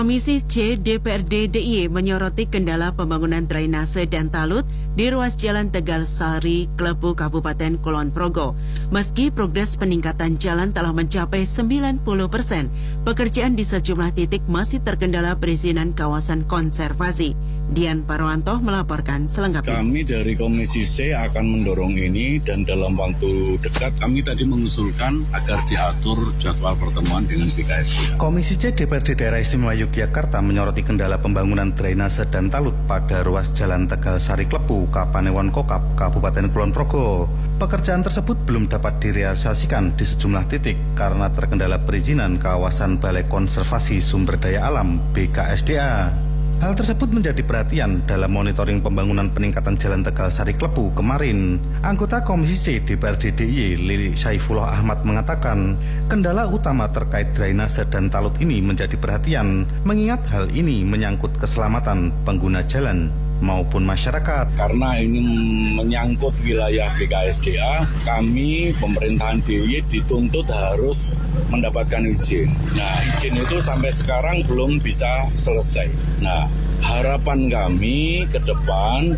Komisi C DPRD DIY menyoroti kendala pembangunan drainase dan talut di ruas Jalan Tegal Sari, Klepu, Kabupaten Kulon Progo. Meski progres peningkatan jalan telah mencapai 90%, pekerjaan di sejumlah titik masih terkendala perizinan kawasan konservasi. Dian Parwanto melaporkan selengkapnya. Kami dari Komisi C akan mendorong ini dan dalam waktu dekat kami tadi mengusulkan agar diatur jadwal pertemuan dengan BKSDA. Komisi C DPRD Daerah Istimewa Yogyakarta menyoroti kendala pembangunan drainase dan talut pada ruas Jalan Tegal Sari Klepu, Kapanewon Kokap, Kabupaten Kulon Progo. Pekerjaan tersebut belum dapat direalisasikan di sejumlah titik karena terkendala perizinan kawasan Balai Konservasi Sumber Daya Alam BKSDA. Hal tersebut menjadi perhatian dalam monitoring pembangunan peningkatan Jalan Tegal Sari Klepu kemarin. Anggota Komisi C DPRD DIY Lili Saifullah Ahmad mengatakan, kendala utama terkait drainase dan talut ini menjadi perhatian, mengingat hal ini menyangkut keselamatan pengguna jalan maupun masyarakat. Karena ini menyangkut wilayah BKSDA, kami pemerintahan DIY dituntut harus mendapatkan izin. Nah, izin itu sampai sekarang belum bisa selesai. Nah, harapan kami ke depan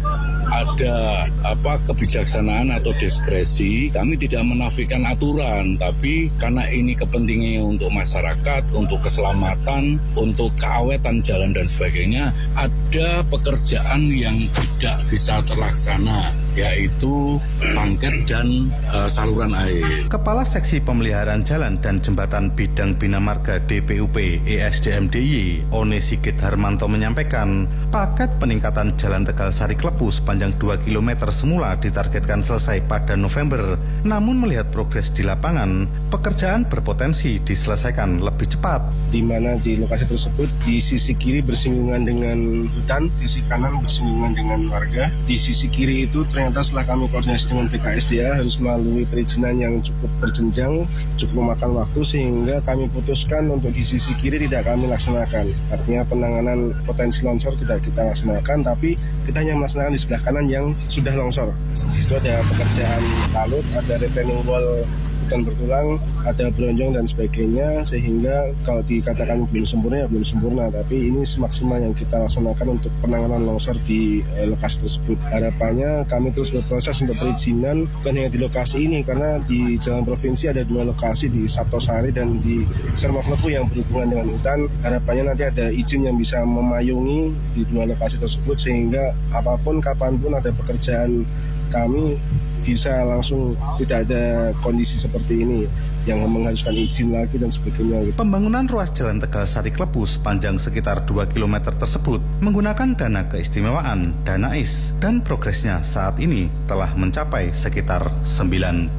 ada kebijaksanaan atau diskresi. Kami tidak menafikan aturan, tapi karena ini kepentingannya untuk masyarakat, untuk keselamatan, untuk keawetan jalan dan sebagainya, ada pekerjaan yang tidak bisa terlaksana, yaitu bangker dan saluran air. Kepala Seksi Pemeliharaan Jalan dan Jembatan Bidang Bina Marga DPUP ESDM DIY One Sigit Harmanto menyampaikan, paket peningkatan Jalan Tegal Sari Klepu sepanjang 2 km semula ditargetkan selesai pada November. Namun melihat progres di lapangan, pekerjaan berpotensi diselesaikan lebih cepat. Di mana di lokasi tersebut di sisi kiri bersinggungan dengan hutan, sisi kanan bersinggungan dengan warga. Di sisi kiri itu ternyata setelah kami koordinasi dengan BKSDA harus melalui perizinan yang cukup berjenjang, cukup memakan waktu, sehingga kami putuskan untuk di sisi kiri tidak kami laksanakan. Artinya penanganan potensi longsor tidak kita laksanakan, tapi kita hanya melaksanakan di sebelah kanan yang sudah longsor. Di situ ada pekerjaan talut, ada retaining wall hutan bertulang, ada bronjong dan sebagainya, sehingga kalau dikatakan belum sempurna ya belum sempurna, tapi ini semaksimal yang kita laksanakan untuk penanganan longsor di lokasi tersebut. Harapannya kami terus berproses untuk perizinan bukan hanya di lokasi ini, karena di jalan provinsi ada 2 lokasi, di Sabtosari dan di Sermoklepu yang berhubungan dengan hutan. Harapannya nanti ada izin yang bisa memayungi di 2 lokasi tersebut, sehingga apapun kapanpun ada pekerjaan kami bisa langsung, tidak ada kondisi seperti ini yang mengharuskan izin lagi dan sebagainya. Pembangunan ruas Jalan Tegal Sari Klepu sepanjang sekitar 2 km tersebut menggunakan dana keistimewaan Dana IS, dan progresnya saat ini telah mencapai sekitar 90%.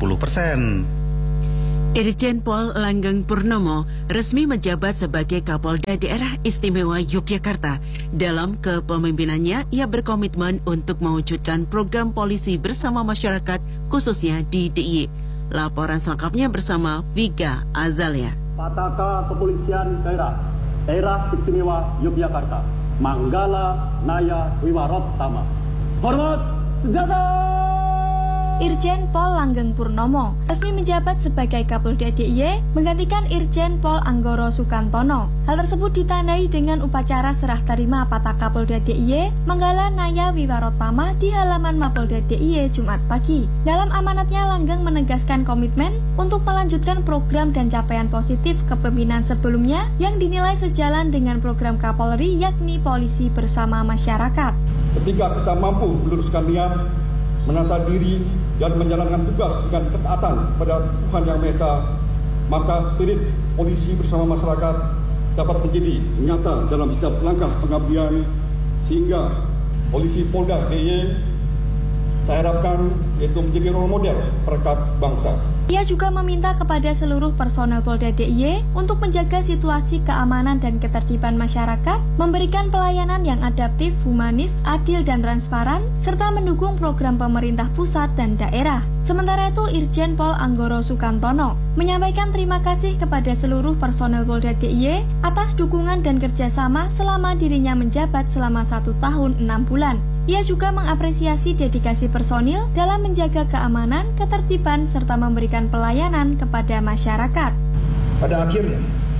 Irjen Pol Langgeng Purnomo resmi menjabat sebagai Kapolda Daerah Istimewa Yogyakarta. Dalam kepemimpinannya, ia berkomitmen untuk mewujudkan program polisi bersama masyarakat, khususnya di DIY. Laporan selengkapnya bersama Viga Azalia. Pataka Kepolisian Daerah Istimewa Yogyakarta, Manggala Naya Wiwarot Tama. Hormat senjata! Irjen Pol Langgeng Purnomo resmi menjabat sebagai Kapolda DIY menggantikan Irjen Pol Anggoro Sukantono. Hal tersebut ditandai dengan upacara serah terima Pataka Polda DIY Manggala Naya Wiwarotama di halaman Mapolda DIY Jumat pagi. Dalam amanatnya, Langgeng menegaskan komitmen untuk melanjutkan program dan capaian positif kepemimpinan sebelumnya yang dinilai sejalan dengan program Kapolri, yakni polisi bersama masyarakat. Ketika kita mampu meluruskan niat, menata diri, dan menjalankan tugas dengan ketaatan pada Tuhan Yang Maha Esa, maka spirit polisi bersama masyarakat dapat menjadi nyata dalam setiap langkah pengabdian, sehingga polisi Polda DIY saya harapkan itu menjadi role model perekat bangsa. Ia juga meminta kepada seluruh personel Polda DIY untuk menjaga situasi keamanan dan ketertiban masyarakat, memberikan pelayanan yang adaptif, humanis, adil, dan transparan, serta mendukung program pemerintah pusat dan daerah. Sementara itu, Irjen Pol Anggoro Sukantono menyampaikan terima kasih kepada seluruh personel Polda DIY atas dukungan dan kerjasama selama dirinya menjabat selama 1 tahun 6 bulan. Ia juga mengapresiasi dedikasi personil dalam menjaga keamanan, ketertiban, serta memberikan pelayanan kepada masyarakat. Pada akhirnya,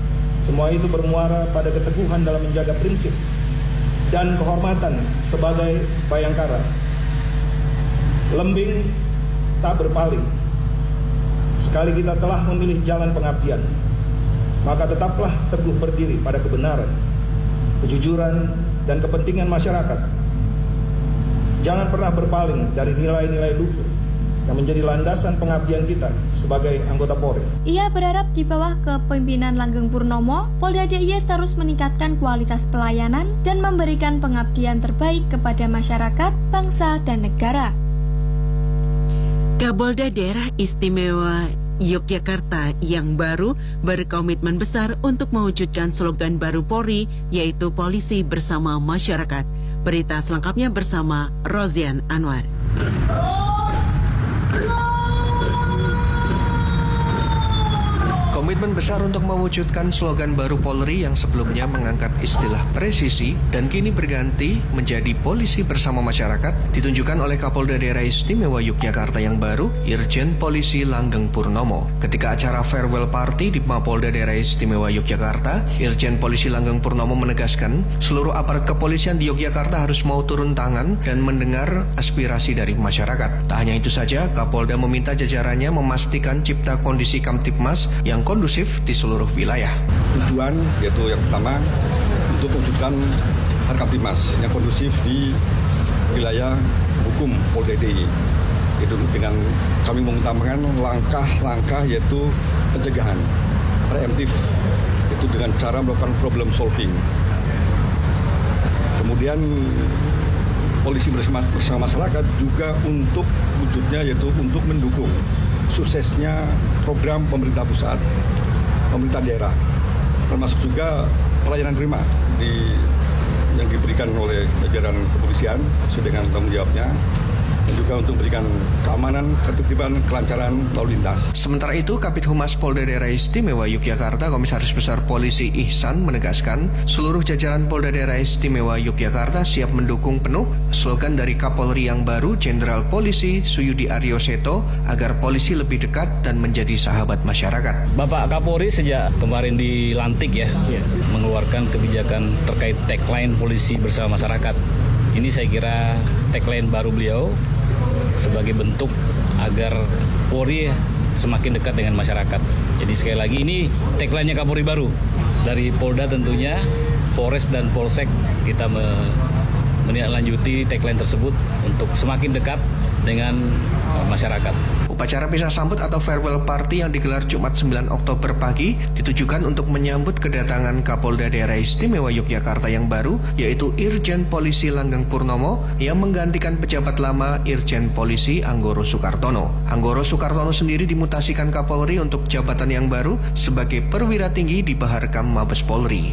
Semua itu bermuara pada keteguhan dalam menjaga prinsip dan kehormatan sebagai Bayangkara. Lembing tak berpaling. Sekali kita telah memilih jalan pengabdian, maka tetaplah teguh berdiri pada kebenaran, kejujuran, dan kepentingan masyarakat. Jangan pernah berpaling dari nilai-nilai luhur yang menjadi landasan pengabdian kita sebagai anggota Polri. Ia berharap di bawah kepemimpinan Langgeng Purnomo, Polda DIY terus meningkatkan kualitas pelayanan dan memberikan pengabdian terbaik kepada masyarakat, bangsa, dan negara. Kapolda Daerah Istimewa Yogyakarta yang baru berkomitmen besar untuk mewujudkan slogan baru Polri, yaitu Polisi Bersama Masyarakat. Berita selengkapnya bersama Rozian Anwar. Komitmen besar untuk mewujudkan slogan baru Polri yang sebelumnya mengangkat istilah presisi dan kini berganti menjadi Polisi Bersama Masyarakat ditunjukkan oleh Kapolda Daerah Istimewa Yogyakarta yang baru, Irjen Polisi Langgeng Purnomo. Ketika acara farewell party di Mapolda Daerah Istimewa Yogyakarta, Irjen Polisi Langgeng Purnomo menegaskan seluruh aparat kepolisian di Yogyakarta harus mau turun tangan dan mendengar aspirasi dari masyarakat. Tak hanya itu saja, Kapolda meminta jajarannya memastikan cipta kondisi Kamtipmas yang kondusif di seluruh wilayah. Tujuan yaitu yang pertama untuk mewujudkan Kamtipmas yang kondusif di wilayah hukum Polda DIY. Itu dengan kami mengutamakan langkah-langkah yaitu pencegahan preemptif, itu dengan cara melakukan problem solving. Kemudian Polisi Bersama Masyarakat juga untuk wujudnya yaitu untuk mendukung suksesnya program pemerintah pusat, pemerintah daerah, termasuk juga pelayanan prima yang diberikan oleh jajaran kepolisian sesuai dengan tanggung jawabnya, dan juga untuk memberikan keamanan, ketertiban, kelancaran lalu lintas. Sementara itu, Kabid Humas Polda Daerah Istimewa Yogyakarta, Komisaris Besar Polisi Ihsan menegaskan seluruh jajaran Polda Daerah Istimewa Yogyakarta siap mendukung penuh slogan dari Kapolri yang baru, Jenderal Polisi Suyudi Aryoseto, agar polisi lebih dekat dan menjadi sahabat masyarakat. Bapak Kapolri sejak kemarin dilantik mengeluarkan kebijakan terkait tagline Polisi Bersama Masyarakat. Ini saya kira tagline baru beliau sebagai bentuk agar Polri semakin dekat dengan masyarakat. Jadi sekali lagi ini tagline-nya Kapolri baru. Dari Polda tentunya, Polres dan Polsek kita menindaklanjuti tagline tersebut untuk semakin dekat dengan masyarakat. Upacara pisah sambut atau farewell party yang digelar Jumat 9 Oktober pagi ditujukan untuk menyambut kedatangan Kapolda Daerah Istimewa Yogyakarta yang baru, yaitu Irjen Polisi Langgeng Purnomo yang menggantikan pejabat lama Irjen Polisi Anggoro Soekartono. Anggoro Soekartono sendiri dimutasikan Kapolri untuk jabatan yang baru sebagai perwira tinggi di Baharkam Mabes Polri.